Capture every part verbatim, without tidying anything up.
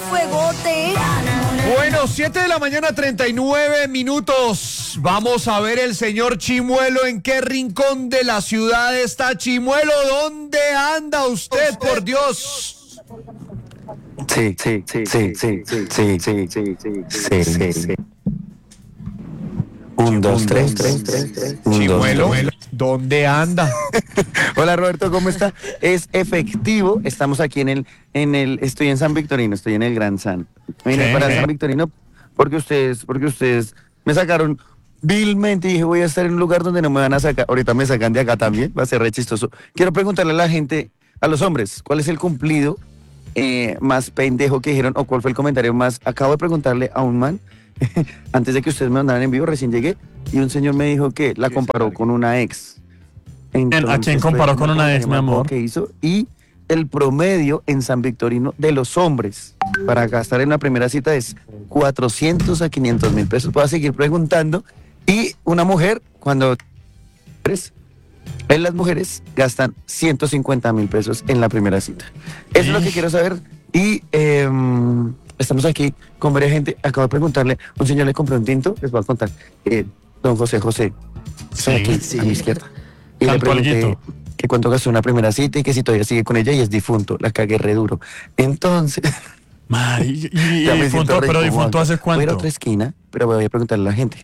fuegote. Bueno, siete de la mañana, treinta y nueve minutos. Vamos a ver el señor Chimuelo en qué rincón de la ciudad está. Chimuelo, ¿dónde anda usted, por Dios? Sí, sí, sí, sí, sí, sí, sí, sí, sí, sí, sí, sí. Un, dos, tres, tres, tres, tres. Chimuelo, ¿dónde anda? Hola Roberto, ¿cómo está? Es efectivo, estamos aquí en el, en el, estoy en San Victorino, estoy en el Gran San. Vine para San Victorino porque ustedes, porque ustedes me sacaron vilmente y dije voy a estar en un lugar donde no me van a sacar. Ahorita me sacan de acá también, va a ser re chistoso. Quiero preguntarle a la gente, a los hombres, ¿cuál es el cumplido eh, más pendejo que dijeron o cuál fue el comentario más? Acabo de preguntarle a un man antes de que ustedes me mandaran en vivo, recién llegué y un señor me dijo que la comparó con una ex. Entonces, ¿a quién comparó con una ex, mi amor? Que hizo, y el promedio en San Victorino de los hombres para gastar en la primera cita es cuatrocientos a quinientos mil pesos. Voy a seguir preguntando. Y una mujer, cuando en las mujeres gastan ciento cincuenta mil pesos en la primera cita. Eso es lo que quiero saber. Y eh, estamos aquí con varias gente. Acabo de preguntarle, un señor le compró un tinto, les voy a contar. Eh, don José José, sí, aquí, sí. a mi izquierda. Y Tanto le pregunté alguito. que cuánto gastó una primera cita y que si todavía sigue con ella y es difunto. La cagué re duro. Entonces... Mari, y, y ya me difunto, siento re pero incómodo. difunto hace Voy a ir a cuánto. otra esquina, pero voy a preguntarle a la gente.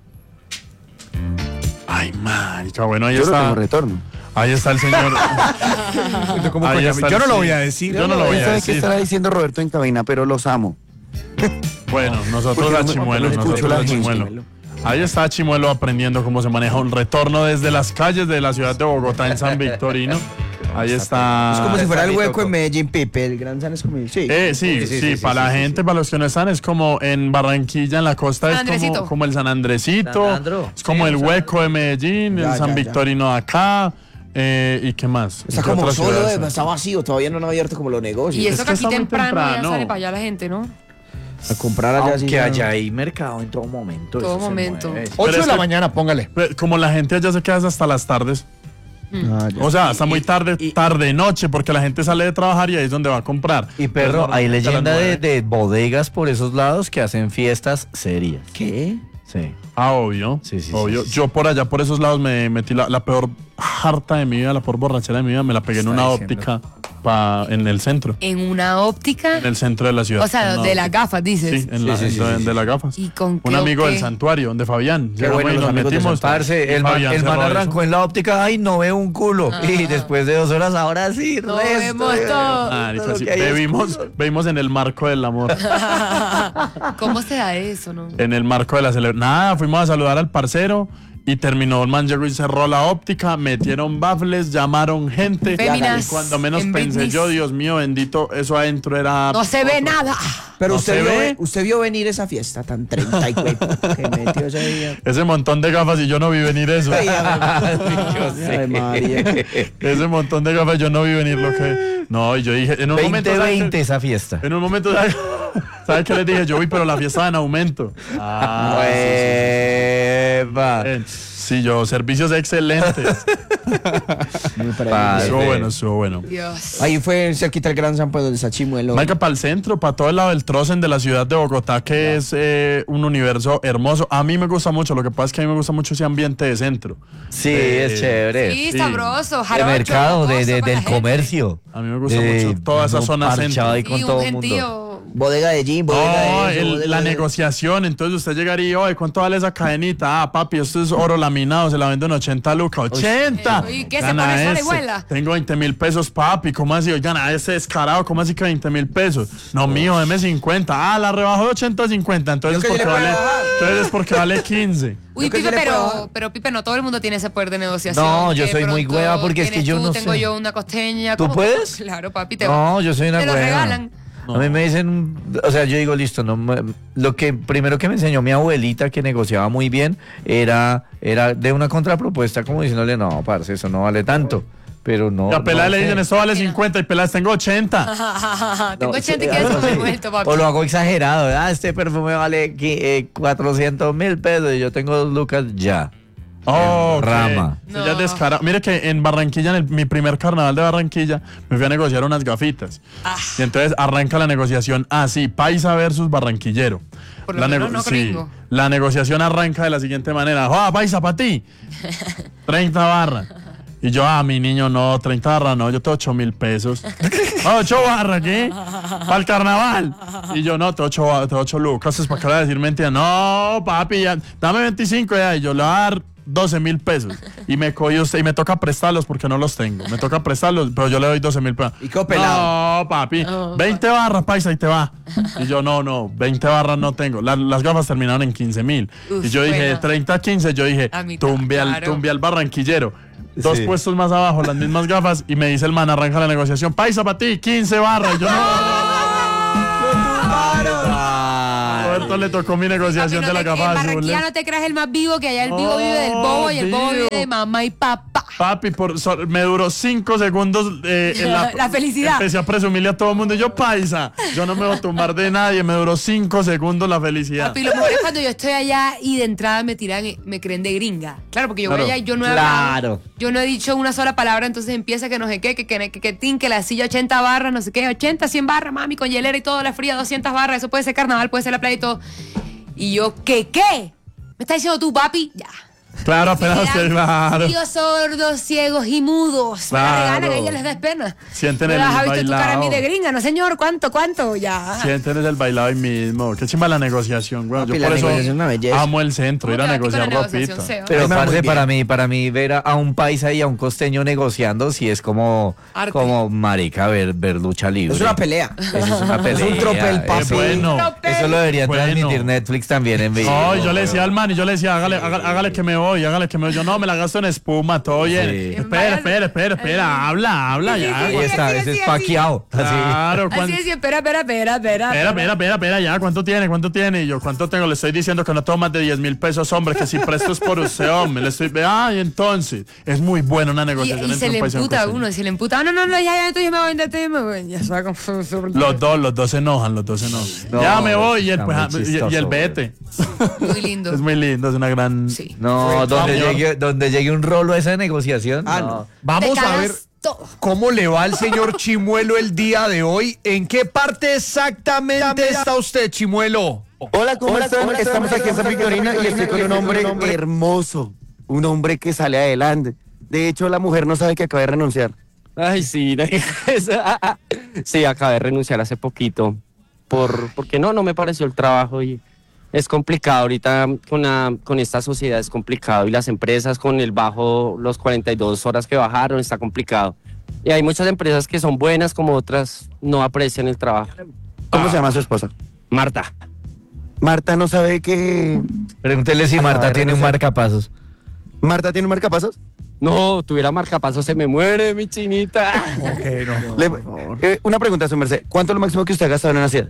Ay, marica, bueno, ahí Yo no está. tengo retorno. Ahí está el señor. ¿Cómo Ahí coño? está el- Yo no lo sí. voy a decir. Yo no lo voy a ¿Sabe qué decir. estará diciendo Roberto en cabina? Pero los amo. Bueno, nosotros Porque a no me- Chimuelo, no me escucho nosotros la a gente. Chimuelo. Ahí está Chimuelo aprendiendo cómo se maneja un retorno desde las calles de la ciudad de Bogotá en San Victorino. Ahí está. Es como si fuera el Está hueco Toco. en Medellín, Pipe. El Gran San es como... Sí. Eh, sí, sí, Sí, sí, sí, para sí, la sí, gente, sí. para los que no están, es como en Barranquilla, en la costa, San es como, Andresito. como el San Andresito, San Andro. es como el hueco de Medellín, Ya, el San ya, ya. Victorino de acá, eh, ¿y qué más? Está ¿Qué como otras solo, ciudades eh, hay? está vacío, todavía no han abierto como los negocios. Y Es eso que que aquí está muy temprano, ya temprano. sale para allá la gente, ¿no? A comprar allá sí. Aunque ya- allá hay mercado en todo momento. Todo eso se momento. mueve. ocho Pero de es la que- mañana, póngale. Pero como la gente allá se queda hasta las tardes, Ah, ya. o sea, hasta muy tarde, y- tarde, noche, porque la gente sale de trabajar y ahí es donde va a comprar. Y perro, Entonces, hay normalmente a las leyenda de, nueve. de bodegas por esos lados que hacen fiestas serias. ¿Qué? Sí. Ah, obvio. Sí, sí, sí, obvio. sí, sí. Yo por allá, por esos lados, me metí la, la peor harta de mi vida, la peor borrachera de mi vida, me la pegué en Está una diciendo. óptica pa, en el centro. En una óptica. En el centro de la ciudad. O sea, En una de las óptica. gafas, dices. Sí, en la, Sí, sí, en- sí, de sí. las gafas. ¿Y con Un qué o amigo del qué? santuario, de Fabián. Llegamos bueno y los nos amigos de metimos. Parce, el man, Fabián el man cerró arrancó eso. en la óptica, ay, no veo un culo. Y después de dos horas, ahora sí, No resto, vemos eh. todo. Marica, Todo sí, lo que hay es bebimos, culo. bebimos en el marco del amor. ¿Cómo se da eso, no? En el marco de la celebración. Nada, fuimos a saludar al parcero y terminó el man llegó y cerró la óptica, metieron baffles, llamaron gente. Féminas Y cuando menos en pensé business. yo, Dios mío, bendito, eso adentro era... No se ve nada. Pero ¿No usted, se vio, ve? usted vio venir esa fiesta tan treinta y cuatro que metió ese día. Ese montón de gafas y yo no vi venir eso. Ay, Ay, María. Ese montón de gafas yo no vi venir lo que... No, y yo dije, en un momento... veinte ¿sabe veinte qué? esa fiesta. En un momento, ¿sabes ¿sabe qué les dije? Yo vi, pero la fiesta va en aumento. Ah, Epa. Eh, Sí, yo, servicios excelentes. Muy Padre. para Estuvo bueno, estuvo bueno. Dios. Ahí fue cerquita el Gran San, pues, donde está Chimuelo. Marica, para el centro, para todo el lado del Trozen de la ciudad de Bogotá, que es eh, un universo hermoso. A mí me gusta mucho, lo que pasa es que a mí me gusta mucho ese ambiente de centro. Sí, Eh, es chévere. Sí, sí. sabroso. De jarocho, mercado, de, jocoso de- para del la gente. comercio. A mí me gusta De- mucho toda esa uno zona parchado centro. ahí Y con un todo el mundo. gentío. Bodega de gin, bodega Oh, de eso, el- bodega la de- negociación, entonces usted llegaría y, oye, ¿cuánto vale esa cadenita? Ah, papi, esto es oro laminado, se la vendo en ochenta lucas. ¡ochenta! ¿Y qué se Gana pone sola y ese. vuela? Tengo veinte mil pesos, papi, ¿cómo así? Oigan, a ese descarado, ¿cómo así que veinte mil pesos? No, mío, deme cincuenta. Ah, la rebajó de ochenta a cincuenta, entonces, Yo es que yo porque le vale, puedo bajar. entonces es porque vale quince. Uy, Yo que Pipe, yo le puedo pero, bajar. pero Pipe, no todo el mundo tiene ese poder de negociación. No, yo Que soy muy pronto hueva porque es que tienes yo tú, no tengo sé. yo una costeña. ¿Tú ¿cómo? puedes? Claro, papi, te No, yo soy una Te lo hueva. regalan. A mí me dicen, o sea, yo digo, listo, no, me- lo que primero que me enseñó mi abuelita, que negociaba muy bien, era, era de una contrapropuesta, como diciéndole, no, parce, eso no vale tanto. Pero no. Y a Pelá no le sé. dicen, esto vale cincuenta y Pelá, tengo ochenta. Tengo No, ochenta y sí, quieres algo comer así. vuelto, papi. O lo hago exagerado, ¿verdad? Este perfume vale qui- eh, cuatrocientos mil pesos y yo tengo dos lucas ya. Oh, ok. Rama. Sí, ya es descarado. Mire que en Barranquilla, en el- mi primer carnaval de Barranquilla, me fui a negociar unas gafitas. Ah. Y entonces arranca la negociación así, paisa versus barranquillero. Por lo La menos nego- no sí, gringo. la negociación arranca de la siguiente manera. ¡Ah, paisa, para ti! treinta barras. Y yo, ah, mi niño, no, treinta barras no, yo tengo ocho mil pesos. Ah, ocho barras, ¿qué? Para el carnaval. Y yo, no, tengo ocho, tengo ocho lucas, es para que le voy a decir mentira. No, papi, ya, dame veinticinco ya. Y yo le voy a dar doce mil pesos. Y me cogió usted, y me toca prestarlos porque no los tengo. Me toca prestarlos, pero yo le doy doce mil pesos. Y quedó pelado. No, papi, No, veinte barras, paisa, y te va. Y yo, no, no, veinte barras no tengo. La- las gafas terminaron en quince mil. Uf, Y yo dije, buena. treinta a quince, yo dije, A mitad, tumbe al, claro. tumbe al barranquillero. Dos Sí. puestos más abajo, las mismas gafas, y me dice el man, arranca la negociación, paisa para ti, quince barras. Y yo, no. Roberto le tocó mi negociación Papi, no de la te- gafa en azul. Barranquilla no te creas el más vivo, que allá el vivo vive del bobo y el bobo vive de mamá y papá. Papi, por, so- me duró cinco segundos eh, en la, La felicidad. Empecé a presumirle a todo el mundo, y yo, paisa, yo no me voy a tumbar de nadie, me duró cinco segundos la felicidad. Papi, lo mejor es cuando yo estoy allá y de entrada me tiran, me creen de gringa. Claro, porque yo voy Claro. allá y yo no he Claro. hablado, yo no he dicho una sola palabra, entonces empieza que no sé qué, que que, que, que, tin, que la silla ochenta barras, no sé qué, ochenta, cien barras, mami, con hielera y todo, la fría, doscientas barras, eso puede ser carnaval, puede ser la playa y todo. Y yo, ¿qué, qué? ¿Me estás diciendo tú, papi? Ya. Claro, apenas Eran que claro. tíos sordos, ciegos y mudos. Me la Claro. regalan, a ella les da pena. Sienten Me el las ha visto tu cara a mí bailao. de gringa, no señor, ¿cuánto, cuánto? Ya. Sienten es el bailado ahí mismo. Qué chimba la negociación, güey. Papi, Yo la por eso negociación es una belleza. amo el centro, ¿Cómo ir a te va a ti con negociar la negociación, ropita. Seba? Pero, Ahí me va muy parce, bien. para mí, para mí, ver a, a un paisa y a un costeño negociando, sí es como, Arte. como marica, ver, ver lucha libre. Es una pelea. Eso es una pelea. un tropel, eh, papi. Qué bueno. Eso lo debería Bueno. transmitir Netflix también en vivo. No, y yo le decía al man, y yo le decía, hágale, hágale, hágale que me voy, hágale que me voy. Yo no, me la gasto en espuma, todo bien. Sí. Espera, espera, espera, espera, habla, habla ya. Ahí güey. está, sí, ese sí, es sí. paqueado. Así. Claro, Así cuan- es, sí, espera, espera, espera, espera. Espera, espera, espera, espera, ya, ¿cuánto tiene? ¿Cuánto tiene? Y yo, ¿cuánto tengo? Le estoy diciendo que no tengo más de diez mil pesos, hombre, que si presto es por usted, hombre. Le estoy, ay, entonces, es muy buena una Y, negociación y entre se un le país y un emputa a costeño. uno, se le emputa. No, no, no, ya, ya, entonces me voy, entonces me voy. Ya se va con Los dos, los dos se enojan, los dos se enojan. No, ya me voy y el, está pues, muy ah, y- y, chistoso, el güey. vete. Muy lindo. Es muy lindo, es una gran... Sí. No, donde Señor. llegue, donde llegue un rolo a esa negociación. Ah, no. no. Vamos Te a cagas ver todo. cómo le va al señor Chimuelo el día de hoy. ¿En qué parte exactamente está usted, Chimuelo? Hola, ¿cómo están? Estamos aquí en San Victorina y estoy con un hombre hermoso. Un hombre que sale adelante. De hecho, la mujer no sabe que acaba de renunciar. Ay, sí, no digas eso. Ah, ah. Sí, acabé de renunciar hace poquito. Por, porque no, no me pareció el trabajo y es complicado. Ahorita con, la, con esta sociedad es complicado y las empresas con el bajo, los cuarenta y dos horas que bajaron, está complicado. Y hay muchas empresas que son buenas, como otras no aprecian el trabajo. ¿Cómo se llama su esposa? Marta. Marta no sabe que... Pregúntele si Acaba Marta de tiene un renunciar. marcapasos. ¿Marta tiene un marcapasos? No, tuviera marcapaso, se me muere, mi chinita. Le- eh, una pregunta, su merced. ¿Cuánto es lo máximo que usted ha gastado en una cita?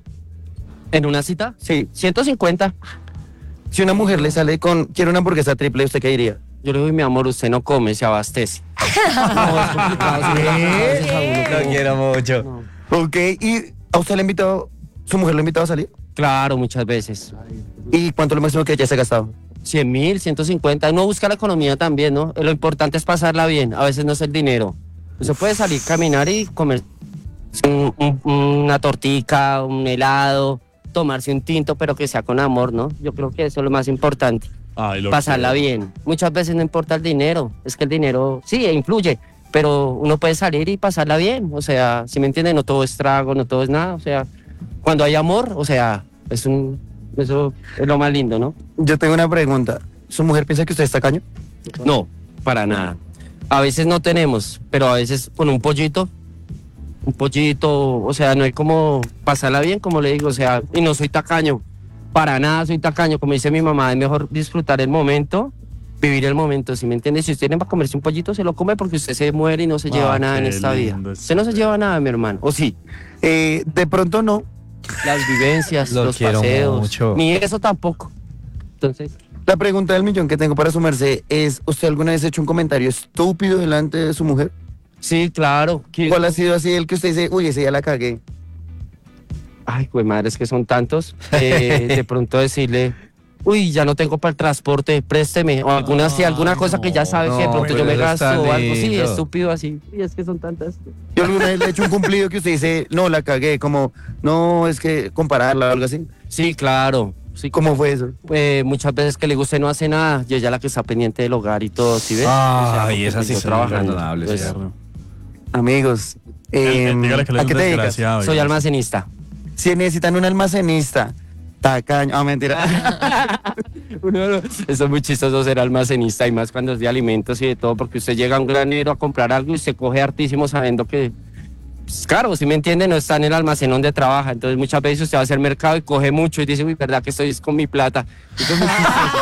¿En una cita? Sí. ciento cincuenta. Si una mujer le sale con... Quiere una hamburguesa triple, ¿usted qué diría? Yo le digo, mi amor, usted no come, se abastece. No, es complicado. sí, a veces a uno Lo como- quiero mucho. No. Ok, ¿y a usted le ha invitado... ¿Su mujer le ha invitado a salir? Claro, muchas veces. ¿Y cuánto es lo máximo que ella se ha gastado? cien mil, ciento cincuenta. Uno busca la economía también, ¿no? Lo importante es pasarla bien. A veces no es el dinero. Usted puede salir, caminar y comer un- un- una tortica, un helado, tomarse un tinto, pero que sea con amor, ¿no? Yo creo que eso es lo más importante. Ay, lo Pasarla quiero. bien. Muchas veces no importa el dinero. Es que el dinero sí influye, pero uno puede salir y pasarla bien. O sea, si me entienden, no todo es trago, no todo es nada. O sea, cuando hay amor, o sea, es un, eso es lo más lindo, ¿no? Yo tengo una pregunta. ¿Su mujer piensa que usted es tacaño? No, para nada. A veces no tenemos, pero a veces con un pollito, un pollito, o sea, no hay como pasarla bien, como le digo, o sea, y no soy tacaño, para nada soy tacaño, como dice mi mamá, es mejor disfrutar el momento, vivir el momento, ¿sí me entiende? Si usted tiene para comerse un pollito, se lo come porque usted se muere y no se Ah, lleva nada en qué esta vida. lindo es. Usted no se lleva nada, mi hermano, o sí, Eh, de pronto no. las vivencias, Lo los quiero paseos, mucho. ni eso tampoco. Entonces, La pregunta del millón que tengo para su merced es, ¿usted alguna vez ha hecho un comentario estúpido delante de su mujer? sí, claro. que- ¿Cuál ha sido así el que usted dice, uy, ese ya la cagué? Ay, pues madre, es que son tantos. Eh, de pronto decirle, uy, ya no tengo para el transporte, présteme, o alguna, sí, alguna cosa que ya sabe que de no, pronto yo pero me eso gasto está o algo, sí, lindo. estúpido así, y es que son tantas. Yo alguna vez le he hecho un cumplido que usted dice, no, la cagué, como, no, es que compararla o algo así. Sí, claro, sí, ¿Cómo fue eso? eh, muchas veces que le guste no hace nada, y ella la que está pendiente del hogar y todo, ¿sí ves? Ay, porque esas sí yo son trabajando, imperdonables, pues, cierto. Amigos, Él- él em, dígale que él ¿a es qué un te dedicas? desgraciado. soy y- almacenista. Si necesitan un almacenista, tacaño, ah, mentira. Uno no- Eso es muy chistoso ser almacenista y más cuando es de alimentos y de todo, porque usted llega a un granero a comprar algo y se coge hartísimo sabiendo que, pues, claro, si me entiende, no está en el almacén donde trabaja. Entonces muchas veces usted va a hacer mercado y coge mucho y dice, uy, verdad que estoy con mi plata. Eso es muy chistoso.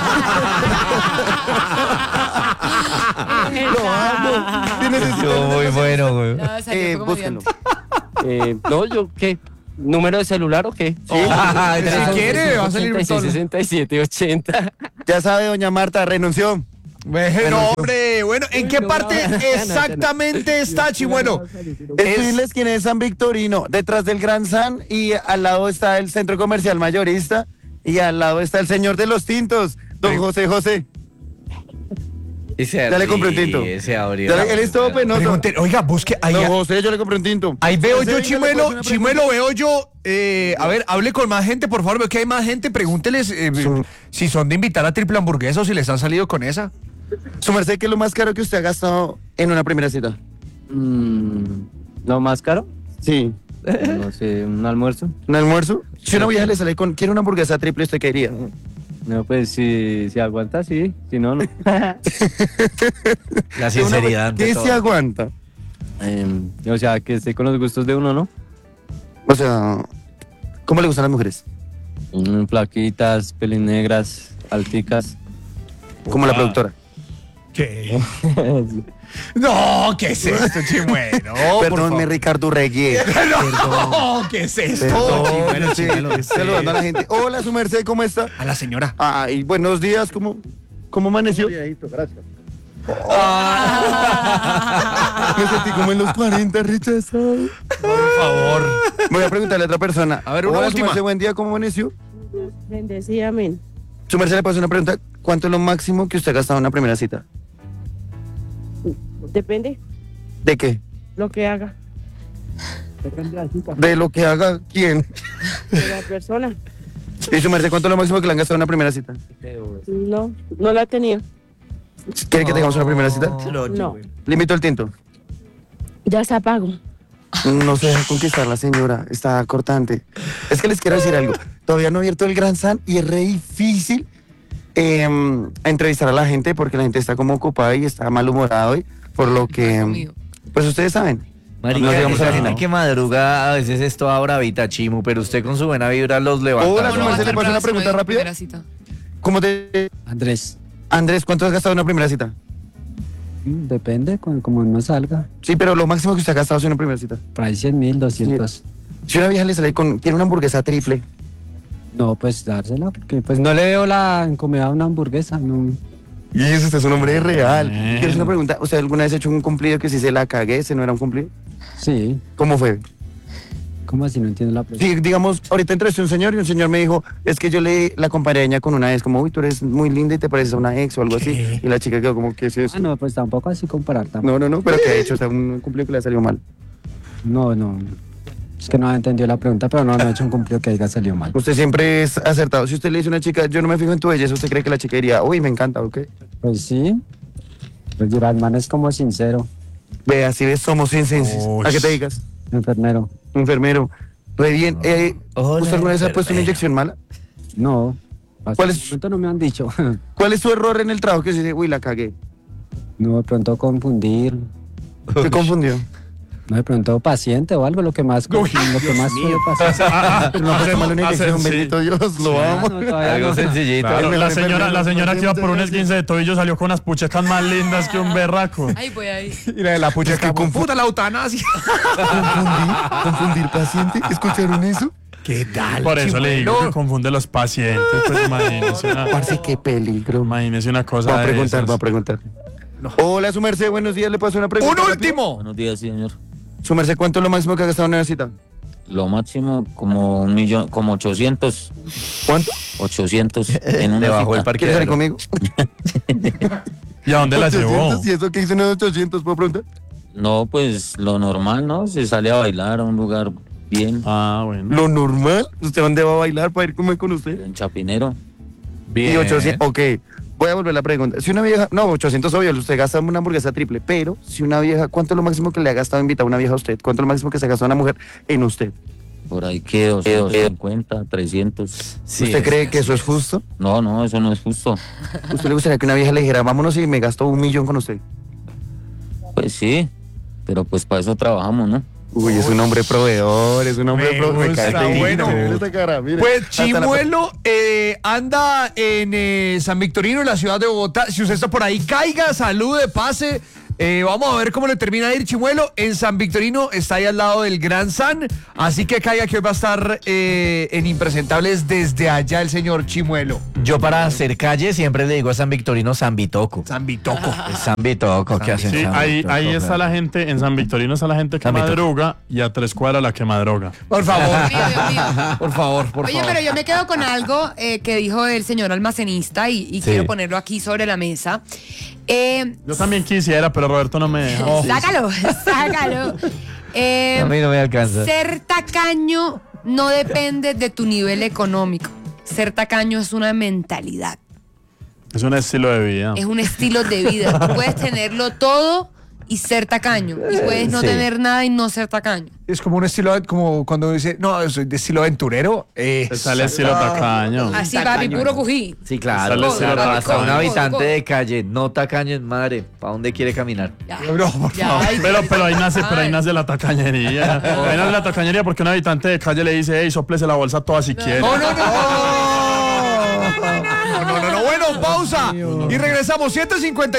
Lo amo. ¿Qué necesitan? Estuvo muy bueno, güey. No, o sea, Eh, que fue búsquenlo. comediante. Eh, no, yo, ¿qué? ¿Número de celular o qué? Sí. Ay, Si no. quiere, va a salir ochenta y seis, todo. sesenta y siete, ochenta. Ya sabe, doña Marta, renunció. Bueno, hombre, bueno, ¿en qué parte exactamente está Chimuelo? Decirles quién es San Victorino, detrás del Gran San, y al lado está el centro comercial mayorista, y al lado está el señor de los tintos, don José José. Y se Ya le compré un tinto. ríe, se abrió. Ya le- él es todo penoso. Pregunte, oiga, busque ahí. Don José, yo le compré un tinto. Ahí veo José, yo, venga, le puedo Chimuelo, hacer una Chimuelo, veo yo. eh, a ver, hable con más gente, por favor. Veo que hay más gente. Pregúnteles eh, Son- si son de invitar a triple hamburguesa o si les han salido con esa. pregunta. Su merced, ¿qué es lo más caro que usted ha gastado en una primera cita? ¿Lo más caro? Sí. No sé, un almuerzo. ¿Un almuerzo? Si una vieja le sale con, quiere una hamburguesa triple, ¿usted qué diría? No, pues si, si aguanta, sí. Si no, no. La sinceridad ante ¿Qué todo. se aguanta? Em, o sea, que esté con los gustos de uno, ¿no? O sea, ¿cómo le gustan las mujeres? Mm, Flaquitas, pelinegras, alticas. Como la productora. ¿Qué? No, ¿qué es esto, Chimuelo? por Perdónme, favor. Ricardo Reggie. No, ¿qué es esto? Perdón, Chimuelo, sí, Chimuelo, ¿qué es saludando a la esto? gente. Hola, su merced, ¿cómo está? A la señora. Ay, buenos días, ¿cómo, cómo amaneció? Ah. Me sentí como en los cuarenta, rechazado. Por favor. Voy a preguntarle a otra persona. A ver, una Hola, última. Su merced, buen día, ¿cómo amaneció? Bendecida, amén. Su merced, le paso una pregunta. ¿Cuánto es lo máximo que usted ha gastado en una primera cita? Depende ¿De qué? lo que haga De lo que haga quién. de la persona. Y su merced, ¿cuánto es lo máximo que le han gastado en una primera cita? No, no la he tenido. ¿Quiere que tengamos una primera cita? No, Le invito al tinto. ya se apagó. No se deja conquistar la señora, está cortante. Es que les quiero decir algo. Todavía no he abierto el Gran San y es re difícil eh, entrevistar a la gente porque la gente está como ocupada y está malhumorada hoy. Por lo que, Conmigo. pues ustedes saben. Marica, Nos llegamos a la esa final. gente que madruga a veces es toda bravita, Chimu, pero usted con su buena vibra los levanta. Hola, ¿no? su merced, ¿le puedo hacer una pregunta rápida? Primera cita. ¿Cómo te... Andrés. Andrés, ¿cuánto has gastado en una primera cita? Depende, con, como no salga. Sí, pero lo máximo que usted ha gastado en una primera cita. Por ahí cien mil, doscientos. Si una vieja le sale con... Quiere una hamburguesa triple. No, pues dársela, porque pues no le veo la incomodidad a una hamburguesa. No. Y eso, usted es un hombre real. Eh. Quiero hacer una pregunta. ¿Usted alguna vez ha hecho un cumplido que si se la cagué, ese no era un cumplido? Sí. ¿Cómo fue? ¿Cómo así? No entiendo la pregunta. Sí, digamos, ahorita entrevisté a un señor y un señor me dijo, es que yo le la comparé a ella con una ex, como, uy, tú eres muy linda y te pareces a una ex o algo así. Y la chica quedó como, ¿qué es eso? Ah, no, pues tampoco así comparar. Tampoco. No, no, no, pero ¿qué ha hecho? O sea, un cumplido que le salió mal. No, no. Es que no ha entendido la pregunta, pero no, no he hecho un cumplido que diga salió mal. Usted siempre es acertado. Si usted le dice a una chica, yo no me fijo en tu belleza, ¿usted cree que la chica diría, uy, me encanta, ok? Pues sí. Pues Duralman es como sincero, Ve, así ves, somos insensibles. Uy. ¿A qué te digas? enfermero. Enfermero. Re bien. Eh, Hola, ¿Usted alguna vez ha puesto una enfermero. inyección mala? No. Hasta ¿Cuál el es? momento no me han dicho. ¿Cuál es su error en el trabajo que se dice, uy, la cagué? No, de pronto confundir. ¿Qué confundió? No, de pronto paciente o algo, lo que más, lo que más suele pasar. Pero no puede mal una Ah, inyección, sí. bendito Dios, lo Ah, amo. no, todavía Algo no. sencillito. Claro, El la mejor señora, enfermero. la señora que iba por un Muchas esguince de tobillo salió con unas puchecas más lindas que un berraco. Ay, voy ahí. Y la de la pucha Es que que confu- puta la eutanasia. ¿Confundir? ¿Confundir paciente? ¿Escucharon eso? ¿Qué tal? Por eso le digo Chimuelo? que confunde los pacientes. Pues imagínese una, Parce, qué peligro. imagínese una cosa Va a de preguntar, esas. va a preguntar. Hola, su merced, buenos días, le paso una pregunta. ¡Un rápido? último! Buenos días, sí, señor. Su merced, ¿cuánto es lo máximo que ha gastado en una cita? Lo máximo como un millón, como ochocientos. ¿Cuánto? ochocientos en una Debajo del cita. ¿Quieres salir parqueadero. conmigo? ¿Y a dónde la llevó? ochocientos, ¿y eso qué hizo en los ochocientos? ¿Puedo preguntar? No, pues lo normal, ¿no? Se sale a bailar a un lugar bien, Ah, bueno. ¿Lo normal? ¿Usted dónde va a bailar para ir comer con usted? en Chapinero. Bien. Y ochocientos, ok. Voy a volver la pregunta. Si una vieja, no, ochocientos obvio, usted gasta una hamburguesa triple, pero si una vieja, ¿cuánto es lo máximo que le ha gastado invitar a una vieja a usted? ¿Cuánto es lo máximo que se gastó una mujer en usted? Por ahí que doscientos cincuenta, trescientos. Sí, ¿Usted es- cree que eso es justo? No, no, eso no es justo. ¿Usted le gustaría que una vieja le dijera, vámonos y me gasto un millón con usted? Pues sí, pero pues para eso trabajamos, ¿no? Uy, es un hombre proveedor, es un hombre Me proveedor. gusta, cae bueno. divino, esa cara, mire. Pues Hasta la- Chimuelo eh, anda en eh, San Victorino, en la ciudad de Bogotá. Si usted está por ahí, caiga, salude, pase. Eh, vamos a ver cómo le termina de ir Chimuelo. En San Victorino está ahí al lado del Gran San. Así que caiga que hoy va a estar eh, en Impresentables desde allá el señor Chimuelo. Yo para hacer calle siempre le digo a San Victorino San Bitoco. San Bitoco. Es San Bitoco, ¿qué hacen? Sí, San ahí, Bitoco, ahí está claro. la gente, en San Victorino está la gente que San Victorino. madruga y a tres cuadras la que madroga. Por favor. Dios mío, Dios mío. Por favor, por Oye, favor. pero yo me quedo con algo eh, que dijo el señor almacenista y, y Sí. quiero ponerlo aquí sobre la mesa. Eh, Yo también quisiera, pero Roberto no me deja. sácalo, sácalo. Eh, A mí no me alcanza. ser tacaño no depende de tu nivel económico. Ser tacaño es una mentalidad, Es un estilo de vida. es un estilo de vida. Tú puedes tenerlo todo y ser tacaño. Y puedes no Sí. tener nada y no ser tacaño. Es como un estilo, como cuando dice, no, soy de estilo aventurero. Eh, Te sale estilo tacaño. Así, papi, puro cují. Sí, claro. Sale claro, cero hasta tacaño. un habitante Codo, de calle, no tacaño en madre. ¿Para dónde quiere caminar? Ya. No, por Ya, favor. ay, Pero, pero ahí nace, ay. pero ahí nace la tacañería. Ahí nace la tacañería porque un habitante de calle le dice, hey, soplese la bolsa toda si quiere. No, no, no. No, no, no, no. Bueno, pausa. Y regresamos. siete cincuenta